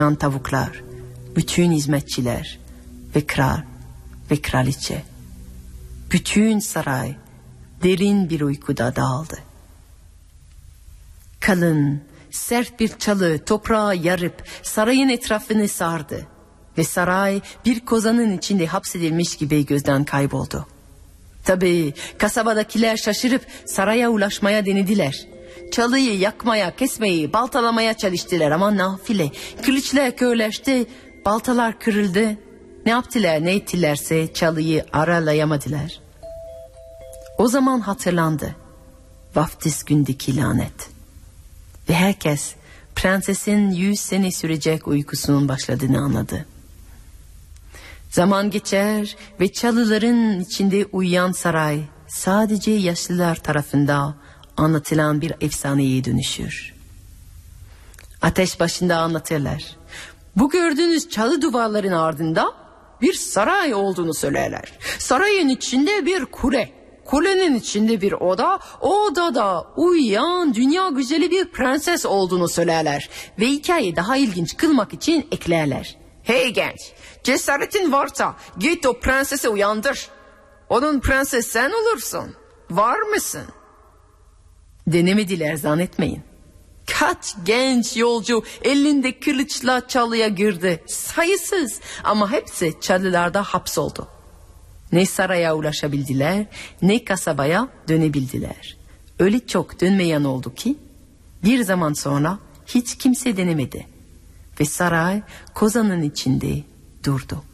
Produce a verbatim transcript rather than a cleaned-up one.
tavuklar, bütün hizmetçiler ve kral ve kraliçe. Bütün saray derin bir uykuda dağıldı. Kalın, sert bir çalı toprağa yarıp sarayın etrafını sardı ve saray bir kozanın içinde hapsedilmiş gibi gözden kayboldu. Tabii kasabadakiler şaşırıp saraya ulaşmaya denediler. Çalıyı yakmaya, kesmeyi, baltalamaya çalıştılar ama nafile. Kılıçlar körleşti, baltalar kırıldı. Ne yaptılar, ne ettilerse çalıyı aralayamadılar. O zaman hatırlandı vaftiz gündeki lanet. Ve herkes prensesin yüz sene sürecek uykusunun başladığını anladı. Zaman geçer ve çalıların içinde uyuyan saray sadece yaşlılar tarafından anlatılan bir efsaneye dönüşür. Ateş başında anlatırlar. Bu gördüğünüz çalı duvarların ardında bir saray olduğunu söylerler. Sarayın içinde bir kule, kulenin içinde bir oda, o odada uyuyan dünya güzeli bir prenses olduğunu söylerler. Ve hikayeyi daha ilginç kılmak için eklerler. Hey genç, cesaretin varsa git o prensesi uyandır. Onun prenses sen olursun. Var mısın? Denemediler zannetmeyin. Kaç genç yolcu elinde kılıçla çalıya girdi. Sayısız ama hepsi çalılarda hapsoldu. Ne saraya ulaşabildiler ne kasabaya dönebildiler. Öyle çok dönmeyen oldu ki bir zaman sonra hiç kimse denemedi. Ve saray kozanın içinde durdu.